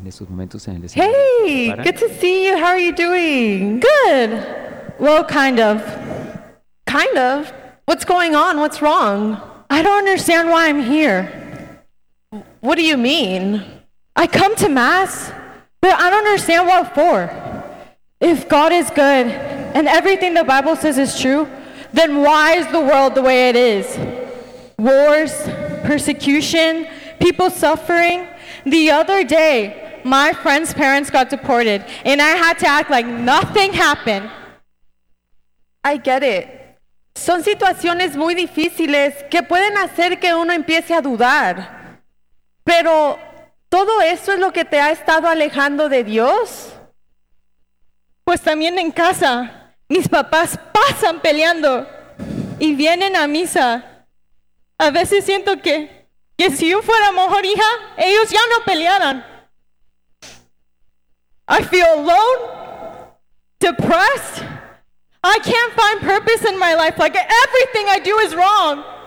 en estos momentos en el escenario. Hey, Para- good to see you. How are you doing? Good. Well, kind of. Kind of? What's going on? What's wrong? I don't understand why I'm here. What do you mean? I come to Mass, but I don't understand what for. If God is good and everything the Bible says is true, then why is the world the way it is? Wars, persecution, people suffering. The other day, my friend's parents got deported, and I had to act like nothing happened. I get it. Son situaciones muy difíciles que pueden hacer que uno empiece a dudar. Pero, ¿todo eso es lo que te ha estado alejando de Dios? Pues también en casa, mis papás pasan peleando y vienen a misa. A veces siento que si yo fuera mejor hija, ellos ya no pelearan. I feel alone, depressed. I can't find purpose in my life. Like everything I do is wrong.